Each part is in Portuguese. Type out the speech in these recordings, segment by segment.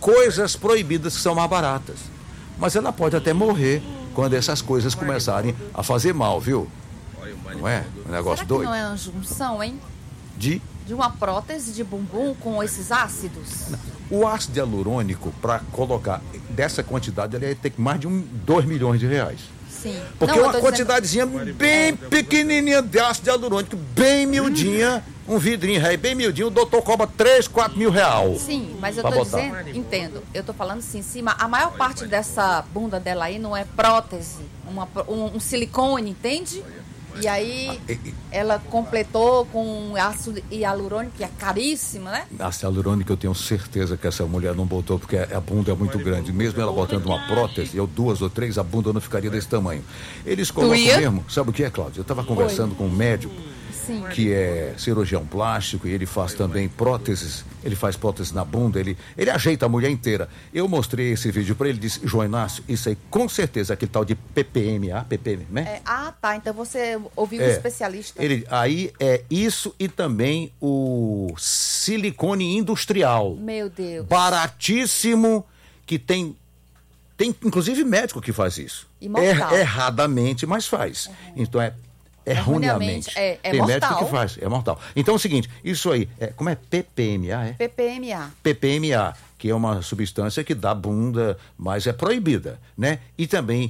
coisas proibidas que são mais baratas. Mas ela pode até morrer quando essas coisas começarem a fazer mal, viu? Não é? Um negócio Será que doido. não é uma junção, hein? De uma prótese de bumbum com esses ácidos? o ácido hialurônico, para colocar dessa quantidade, ele ia ter mais de 2 milhões de reais. Sim. Porque Não, uma quantidadezinha bem pequenininha de ácido hialurônico, bem miudinha, um vidrinho bem miudinho, o doutor cobra 3, 4 mil reais. Sim, mas eu pra tô botar. dizendo, entendo, eu tô falando assim, em cima, a maior parte dessa bunda dela aí não é prótese, um silicone, entende? E aí ela completou com ácido hialurônico, que é caríssimo, né? Ácido hialurônico eu tenho certeza que essa mulher não botou, porque a bunda é muito grande. Mesmo ela botando uma prótese, ou 2 ou 3, a bunda não ficaria desse tamanho. Eles colocam mesmo, sabe o que é, Cláudia? Eu estava conversando com um médico, Sim. que é cirurgião plástico, e ele faz também próteses, ele faz prótese na bunda, ele ajeita a mulher inteira. Eu mostrei esse vídeo para ele, disse, João Inácio, isso aí com certeza, aquele tal de PPMA, né? Tá, então você ouviu um especialista. Aí é isso e também o silicone industrial. Meu Deus. Baratíssimo, que tem inclusive médico que faz isso. Imortal. Erradamente, mas faz. Então erroneamente. Tem mortal. médico que faz, é mortal. Então é o seguinte, isso aí, como é PPMA, PPMA. PPMA, que é uma substância que dá bunda, mas é proibida, né? E também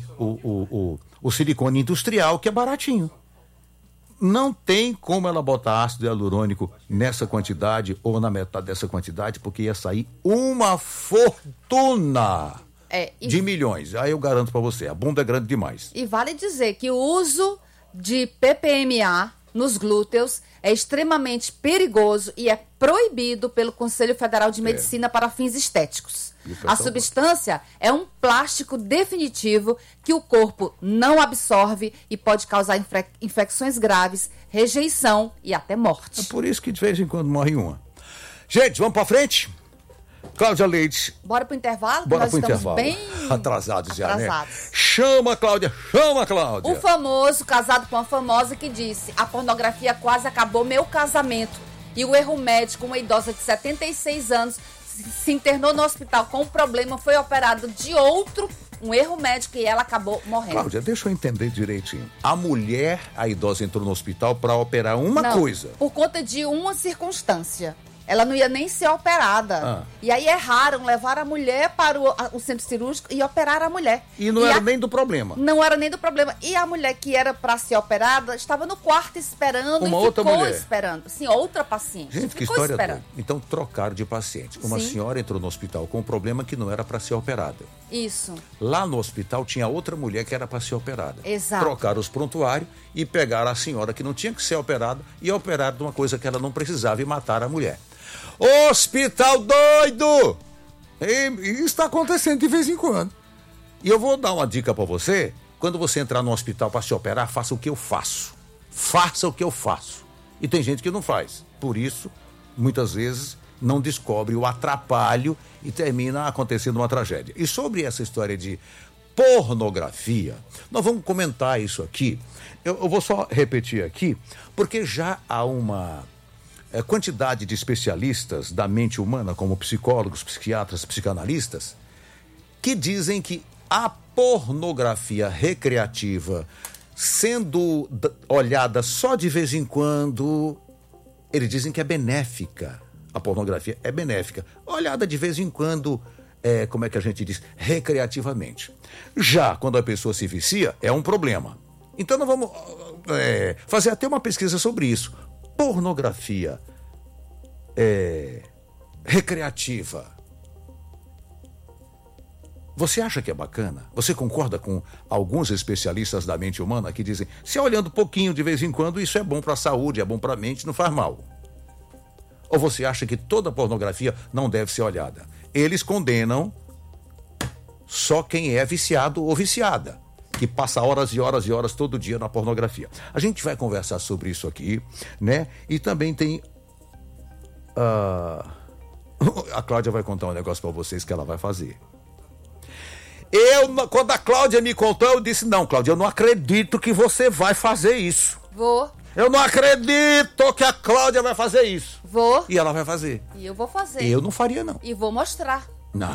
o silicone industrial, que é baratinho. Não tem como ela botar ácido hialurônico nessa quantidade ou na metade dessa quantidade, porque ia sair uma fortuna de milhões. Aí eu garanto pra você, a bunda é grande demais. E vale dizer que o uso de PPMA nos glúteos é extremamente perigoso e é proibido pelo Conselho Federal de Medicina para fins estéticos. A substância é um plástico definitivo que o corpo não absorve e pode causar infecções graves, rejeição e até morte. É por isso que de vez em quando morre uma. Gente, vamos pra frente? Cláudia Leite. Bora pro intervalo? Bora Nós pro estamos intervalo. bem Atrasados já, né? atrasados. Chama, Cláudia. O famoso casado com a famosa que disse: a pornografia quase acabou meu casamento. E o erro médico, uma idosa de 76 anos, se internou no hospital com um problema, foi operado de um erro médico, e ela acabou morrendo. Cláudia, deixa eu entender direitinho. A idosa entrou no hospital para operar uma coisa. Por conta de uma circunstância. Ela não ia nem ser operada. E aí erraram, levaram a mulher para o centro cirúrgico e operaram a mulher. E não era nem do problema. Não era nem do problema. E a mulher que era para ser operada estava no quarto esperando Uma outra mulher. esperando. Sim, outra paciente. Gente, que história doida. Então trocaram de paciente. Uma senhora entrou no hospital com um problema que não era para ser operada. Isso. Lá no hospital tinha outra mulher que era para ser operada. Exato. Trocaram os prontuários e pegaram a senhora que não tinha que ser operada e operaram de uma coisa que ela não precisava e mataram a mulher. Hospital doido! Isso está acontecendo de vez em quando. E eu vou dar uma dica para você. Quando você entrar no hospital para se operar, faça o que eu faço. Faça o que eu faço. E tem gente que não faz. Por isso, muitas vezes, não descobre o atrapalho e termina acontecendo uma tragédia. E sobre essa história de pornografia, nós vamos comentar isso aqui. Eu vou só repetir aqui, porque já há uma quantidade de especialistas da mente humana, como psicólogos, psiquiatras, psicanalistas, que dizem que a pornografia recreativa, sendo olhada só de vez em quando, eles dizem que é benéfica. A pornografia é benéfica. Olhada de vez em quando, como é que a gente diz? Recreativamente. Já quando a pessoa se vicia, é um problema. Então nós vamos fazer até uma pesquisa sobre isso. Pornografia recreativa. Você acha que é bacana? Você concorda com alguns especialistas da mente humana que dizem, se olhando um pouquinho de vez em quando, isso é bom para a saúde, é bom para a mente, não faz mal? Ou você acha que toda pornografia não deve ser olhada? Eles condenam só quem é viciado ou viciada, que passa horas e horas e horas todo dia na pornografia. A gente vai conversar sobre isso aqui, né? E também tem... a Cláudia vai contar um negócio para vocês que ela vai fazer. Quando a Cláudia me contou, eu disse, não, Cláudia, eu não acredito que você vai fazer isso. Vou. Eu não acredito que a Cláudia vai fazer isso. Vou. E ela vai fazer. E eu vou fazer. Eu não faria, não. E vou mostrar.